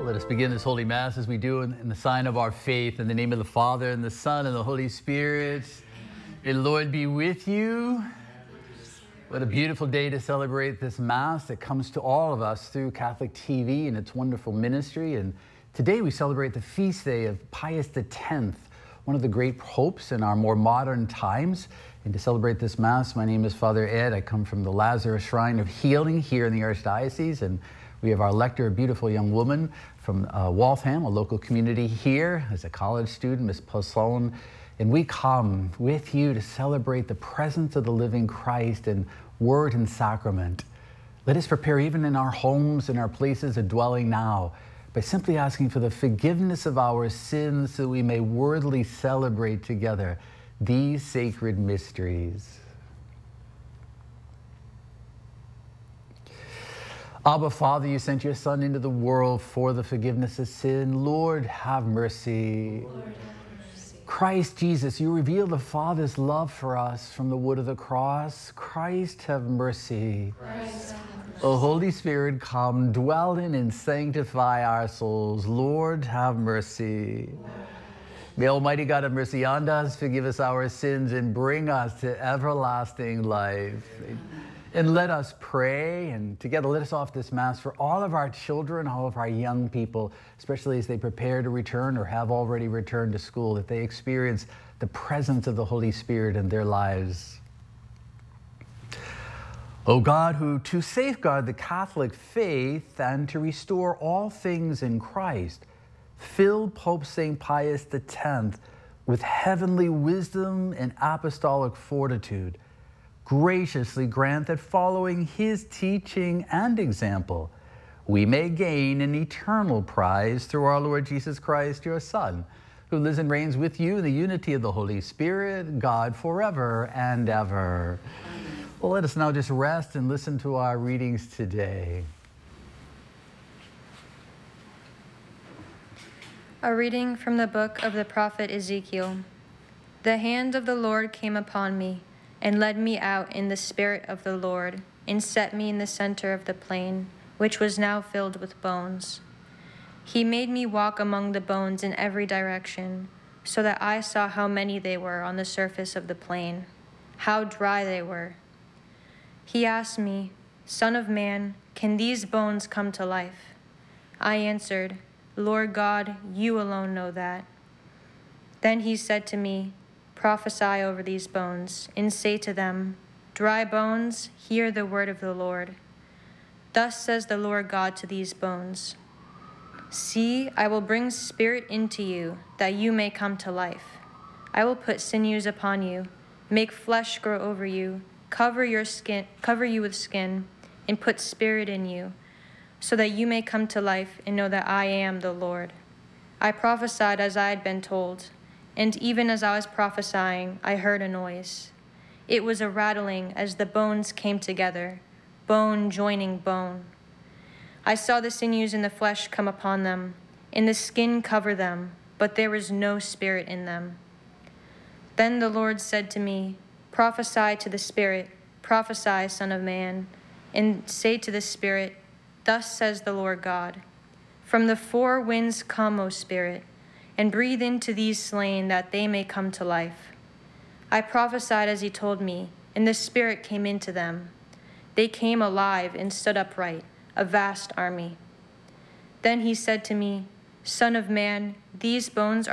Let us begin this Holy Mass as we do in the sign of our faith. In the name of the Father, and the Son, and the Holy Spirit. May the Lord be with you. What a beautiful day to celebrate this Mass that comes to all of us through Catholic TV and its wonderful ministry. And today we celebrate the feast day of Pius X, one of the great popes in our more modern times. And to celebrate this Mass, my name is Father Ed. I come from the Lazarus Shrine of Healing here in the Archdiocese. And we have our lector, a beautiful young woman from Waltham, a local community here, as a college student, Miss Poisson. And we come with you to celebrate the presence of the living Christ in word and sacrament. Let us prepare even in our homes and our places of dwelling now by simply asking for the forgiveness of our sins so we may worthily celebrate together these sacred mysteries. Abba, Father, you sent your Son into the world for the forgiveness of sin. Lord, have mercy. Lord, have mercy. Christ Jesus, you reveal the Father's love for us from the wood of the cross. Christ, have mercy. Christ, have mercy. O Holy Spirit, come, dwell in and sanctify our souls. Lord, have mercy. May Almighty God have mercy on us, forgive us our sins, and bring us to everlasting life. And let us pray, and together let us offer this Mass for all of our children, all of our young people, especially as they prepare to return or have already returned to school, that they experience the presence of the Holy Spirit in their lives. O God, who to safeguard the Catholic faith and to restore all things in Christ, filled Pope St. Pius X with heavenly wisdom and apostolic fortitude, graciously grant that following his teaching and example, we may gain an eternal prize through our Lord Jesus Christ, your Son, who lives and reigns with you in the unity of the Holy Spirit, God forever and ever. Amen. Well, let us now just rest and listen to our readings today. A reading from the book of the prophet Ezekiel. The hand of the Lord came upon me, and led me out in the spirit of the Lord, and set me in the center of the plain, which was now filled with bones. He made me walk among the bones in every direction, so that I saw how many they were on the surface of the plain, how dry they were. He asked me, Son of man, can these bones come to life? I answered, Lord God, you alone know that. Then he said to me, Prophesy over these bones, and say to them, Dry bones, hear the word of the Lord. Thus says the Lord God to these bones, See, I will bring spirit into you, that you may come to life. I will put sinews upon you, make flesh grow over you, cover you with skin, and put spirit in you, so that you may come to life and know that I am the Lord. I prophesied as I had been told. And even as I was prophesying, I heard a noise. It was a rattling as the bones came together, bone joining bone. I saw the sinews and the flesh come upon them, and the skin cover them, but there was no spirit in them. Then the Lord said to me, Prophesy to the Spirit, prophesy, Son of man, and say to the Spirit, Thus says the Lord God, From the four winds come, O Spirit, and breathe into these slain that they may come to life. I prophesied as he told me, and the Spirit came into them. They came alive and stood upright, a vast army. Then he said to me, Son of man, these bones